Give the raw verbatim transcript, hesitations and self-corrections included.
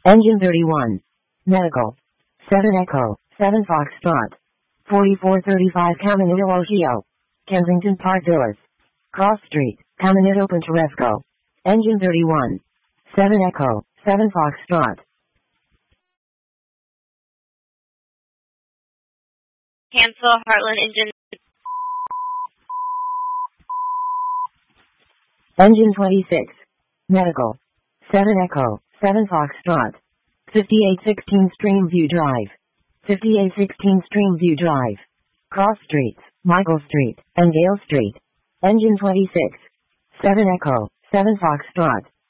Engine thirty-one. Medical. seven Echo, seven Foxtrot. forty-four thirty-five Caminito Ohio. Kensington Park Villas. Cross Street, Caminito Pintoresco. Engine thirty-one. seven Echo, seven Foxtrot. Cancel Heartland engine. Engine twenty-six. Medical. seven Echo, seven Foxtrot. fifty-eight sixteen Streamview Drive. fifty-eight sixteen Streamview Drive. Cross Streets, Michael Street, and Gale Street. Engine twenty-six. seven Echo, seven Foxtrot.